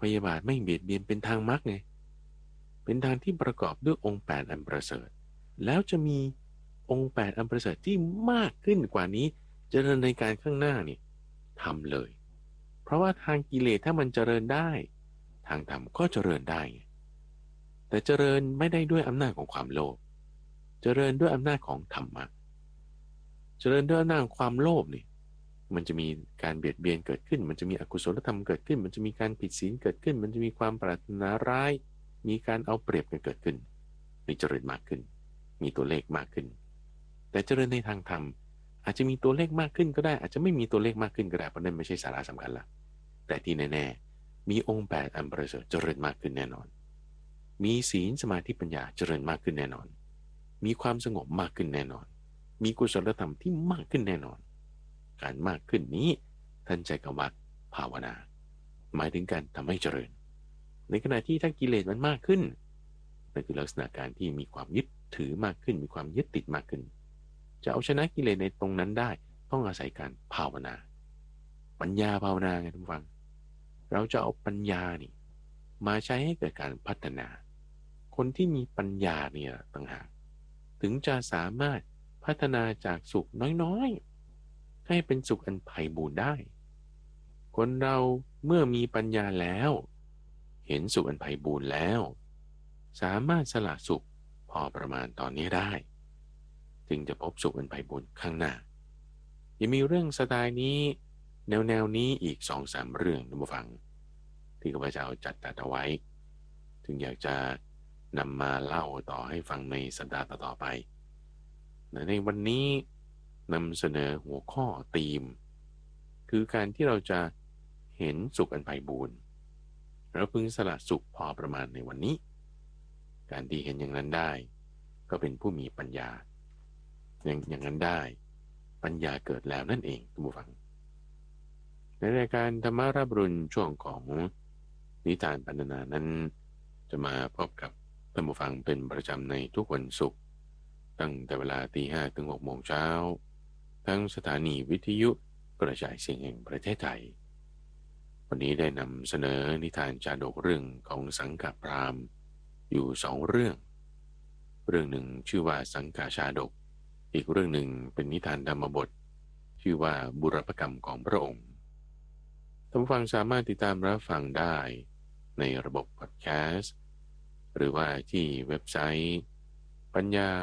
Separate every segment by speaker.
Speaker 1: พยาบาทไม่เบียดเบียนเป็นทางมรรคไงเป็นทางที่ประกอบด้วยองค์แปดอันประเสริฐแล้วจะมีองค์แปดอันประเสริฐที่มากขึ้นกว่านี้เจริญในการข้างหน้านี่ทำเลยเพราะว่าทางกิเลสถ้ามันเจริญได้ทางธรรมก็เจริญได้ไงแต่เจริญไม่ได้ด้วยอำนาจของความโลภเจริญด้วยอำนาจของธรรมะเจริญด้วยอำนาจของความโลภนี่มันจะมีการเบียดเบียนเกิดขึ้นมันจะมีอกุศลธรรมเกิดขึ้นมันจะมีการผิดศีลเกิดขึ้นมันจะมีความปรารถนาร้ายมีการเอาเปรียบกันเกิดขึ้นมีเจริญมากขึ้นมีตัวเลขมากขึ้นแต่เจริญในทางธรรมอาจจะมีตัวเลขมากขึ้นก็ได้อาจจะไม่มีตัวเลขมากขึ้นก็ได้เพราะนั่นไม่ใช่สาระสำคัญละแต่ที่แน่ๆมีองค์แปดอันประเสริฐเจริญมากขึ้นแน่นอนมีศีลสมาธิปัญญาเจริญมากขึ้นแน่นอนมีความสงบมากขึ้นแน่นอนมีกุศลธรรมที่มากขึ้นแน่นอนการมากขึ้นนี้ท่านใจกว่าภาวนาหมายถึงการทำให้เจริญในขณะที่ถ้ากิเลสมันมากขึ้นนั่นคือลักษณะการที่มีความยึดถือมากขึ้นมีความยึดติดมากขึ้นจะเอาชนะกิเลสในตรงนั้นได้ต้องอาศัยการภาวนาปัญญาภาวนาไงทุกฟังเราจะเอาปัญญานี่มาใช้ให้เกิดการพัฒนาคนที่มีปัญญาเนี่ยต่างหากถึงจะสามารถพัฒนาจากสุขน้อยๆให้เป็นสุขอันไพบูรย์ได้คนเราเมื่อมีปัญญาแล้วเห็นสุขอันไพบูรณ์แล้วสามารถสละสุขพอประมาณตอนนี้ได้จึงจะพบสุขอันไพบูรณ์ข้างหน้ายังมีเรื่องสไตล์นี้แนวนี้อีก2-3เรื่องท่านผู้ฟังที่ข้าพเจ้าจัดเอาไว้ถึงอยากจะนำมาเล่าต่อให้ฟังในสัปดาห์ต่อๆไปในวันนี้นำเสนอหัวข้อธีมคือการที่เราจะเห็นสุขอันไพบูรณ์เราพึงสละสุขพอประมาณในวันนี้การที่เห็นอย่างนั้นได้ก็เป็นผู้มีปัญญาอย่างนั้นได้ปัญญาเกิดแล้วนั่นเองท่านผู้ฟังในรายการธรรมารับรุณช่วงของนิทานปรรณนานั้นจะมาพบกับท่านผู้ฟังเป็นประจำในทุกวันศุกร์ตั้งแต่เวลา 5:00 ถึง 6:00 น.ทั้งสถานีวิทยุกระจายเสียงแห่งประเทศไทยวันนี้ได้นำเสนอนิทานจาดกเรื่องของสังฆพราหมณ์อยู่2เรื่องหนึ่งชื่อว่าสังฆาชาดกอีกเรื่องหนึ่งเป็นนิทานธรรมบทชื่อว่าบุรพกรรมของพระองค์ท่านผู้ฟังสามารถติดตามรับฟังได้ในระบบพอดแคสต์หรือว่าที่เว็บไซต์ปัญญา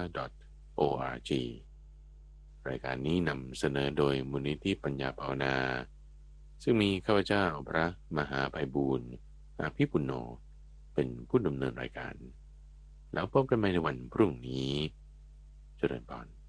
Speaker 1: .org รายการนี้นำเสนอโดยมูลนิธิปัญญาภาวนาซึ่งมีข้าพเจ้าพระมหาไพบูลย์อภิปุณโญเป็นผู้ดำเนินรายการแล้วพบกันใหม่ในวันพรุ่งนี้เจริญพร